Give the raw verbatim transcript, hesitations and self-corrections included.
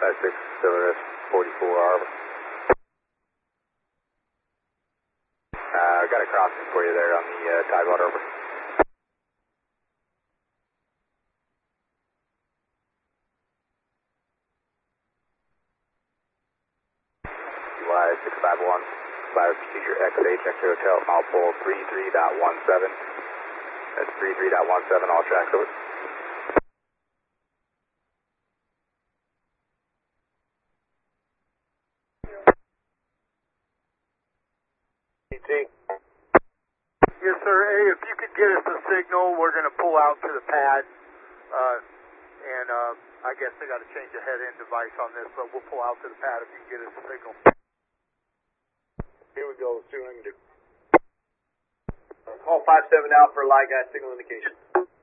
five six, Silver forty-four Arbor. Uh, got a crossing for you there on the uh, Tidewater Arbor. six five one, fire procedure X H, X-ray Hotel, mile pull three three dot one seven. That's three three dot one seven, all tracks over. P T. Yes, sir. Hey, if you could get us a signal, we're going to pull out to the pad. Uh, and uh, I guess they got to change the head-end device on this, but we'll pull out to the pad if you can get us a signal. Here we go, let's see what I can do. Call five seven out for light guy signal indication.